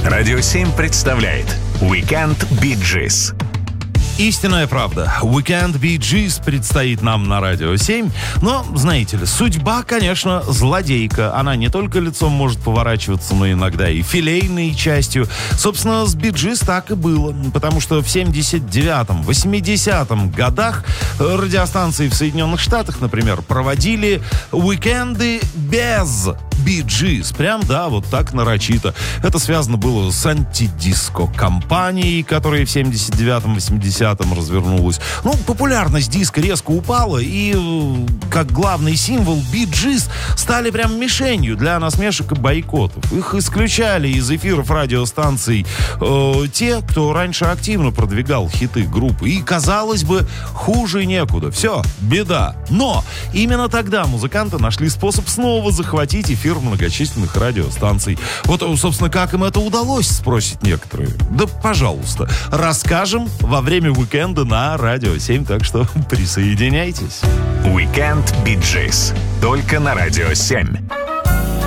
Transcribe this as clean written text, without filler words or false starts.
Радио 7 представляет Weekend Bee Gees. Истинная правда. Weekend Bee Gees предстоит нам на Радио 7. Но, знаете ли, судьба, конечно, злодейка. Она не только лицом может поворачиваться, но иногда и филейной частью. Собственно, с Bee Gees так и было. Потому что в 79-м, 80-м годах радиостанции в Соединенных Штатах, например, проводили уикенды без Bee Gees. Прям, да, вот так нарочито. Это связано было с антидиско-компанией, которая в 79-м, 80-м развернулась. Ну, популярность диска резко упала, и как главный символ Bee Gees стали прям мишенью для насмешек и бойкотов. Их исключали из эфиров радиостанций те, кто раньше активно продвигал хиты группы. И, казалось бы, хуже некуда. Все, беда. Но именно тогда музыканты нашли способ снова захватить эфир многочисленных радиостанций. Вот, собственно, как им это удалось, спросят некоторые. Да, пожалуйста, расскажем во время уикенда на Радио 7, так что присоединяйтесь. Weekend Bee Gees. Только на Радио 7.